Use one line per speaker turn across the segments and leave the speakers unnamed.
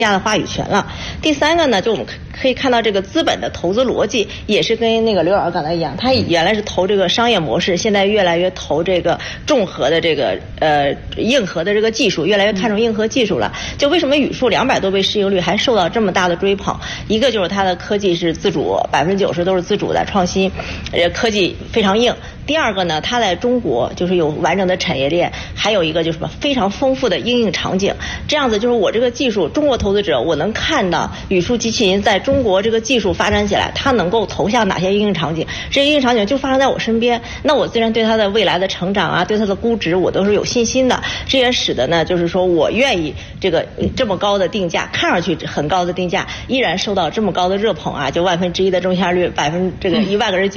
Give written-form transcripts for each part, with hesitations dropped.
的话语权了。第三个呢，就我们可以看到这个资本的投资逻辑也是跟那个刘老师刚才一样，他原来是投这个商业模式，现在越来越投这个重核的这个硬核的这个技术，越来越看重硬核技术了。就为什么语数200多倍市盈率还受到这么大的追捧？一个就是它的科技是自主，90%都是自主的创新，科技非常硬。第二个呢，它在中国就是有完整的产业链，还有一个就是什么非常丰富的应用场景。这样子就是我这个技术，中国投资者我能看到语数机器人在中国这个技术发展起来，它能够投向哪些应用场景，这些应用场景就发生在我身边，那我自然对它的未来的成长啊，对它的估值我都是有信心的。这也使得呢，就是说我愿意这么高的定价，看上去很高的定价，依然受到这么高的热捧啊，就1%的中下率，1万个人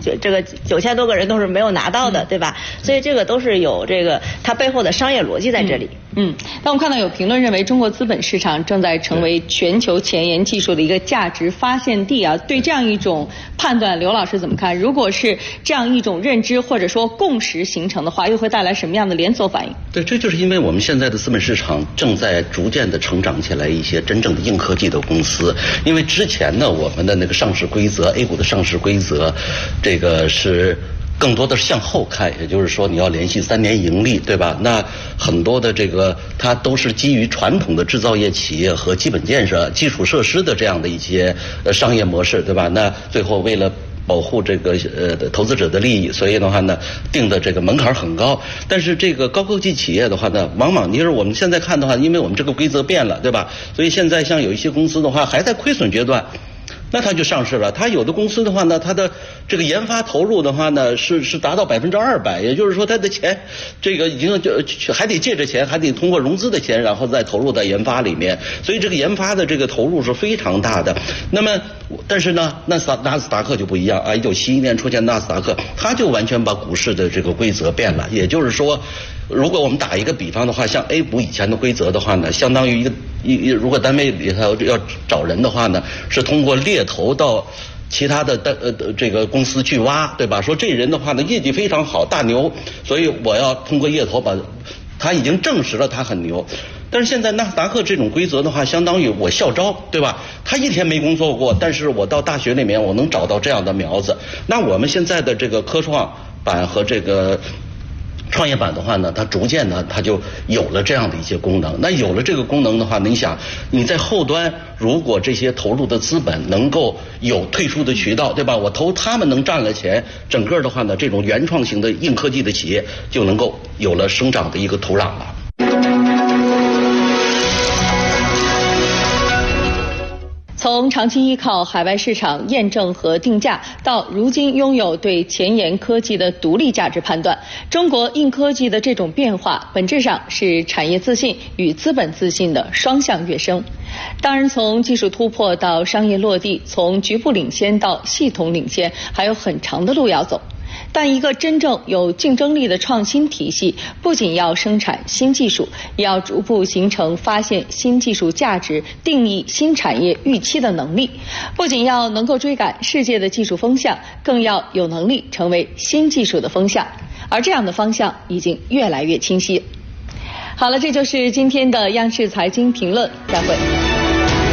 9000多个人都是没有拿到的，对吧？所以这个都是有这个它背后的商业逻辑在这里。
那我们看到有评论认为，中国资本市场正在成为全球前沿技术的一个价值发现地啊。对这样一种判断，刘老师怎么看？如果是这样一种认知或者说共识形成的话，又会带来什么样的连锁反应？
对，这就是因为我们现在的资本市场正在逐渐的成长起来一些真正的硬科技的公司。因为之前呢，我们的那个上市规则 ，A 股的上市规则，这个是更多的是向后看，也就是说你要连续3年盈利，对吧？那很多的这个它都是基于传统的制造业企业和基本建设、基础设施的这样的一些商业模式，对吧？那最后为了保护这个投资者的利益，所以的话呢，定的这个门槛很高。但是这个高科技企业的话呢，往往就是我们现在看的话，因为我们这个规则变了，对吧？所以现在像有一些公司的话还在亏损阶段，那它就上市了。它有的公司的话呢，它的这个研发投入的话呢，是达到200%，也就是说它的钱这个已经还得借着钱，还得通过融资的钱，然后再投入在研发里面。所以这个研发的这个投入是非常大的。那么，但是呢，纳斯达克就不一样啊。1971年出现纳斯达克，它就完全把股市的这个规则变了。也就是说，如果我们打一个比方的话，像 A 股以前的规则的话呢，相当于如果单位里头要找人的话呢，是通过猎头到其他的这个公司去挖，对吧？说这人的话呢，业绩非常好，大牛，所以我要通过猎头把他已经证实了他很牛。但是现在纳斯达克这种规则的话，相当于我校招，对吧？他一天没工作过，但是我到大学里面我能找到这样的苗子。那我们现在的这个科创板和这个创业板的话呢，它逐渐呢，它就有了这样的一些功能。那有了这个功能的话，你想你在后端，如果这些投入的资本能够有退出的渠道，对吧？我投他们能赚了钱，整个的话呢，这种原创型的硬科技的企业就能够有了生长的一个土壤了。
从长期依靠海外市场验证和定价，到如今拥有对前沿科技的独立价值判断，中国硬科技的这种变化，本质上是产业自信与资本自信的双向跃升。当然，从技术突破到商业落地，从局部领先到系统领先，还有很长的路要走。但一个真正有竞争力的创新体系，不仅要生产新技术，也要逐步形成发现新技术价值、定义新产业预期的能力。不仅要能够追赶世界的技术风向，更要有能力成为新技术的风向。而这样的方向已经越来越清晰。好了，这就是今天的央视财经评论，再会。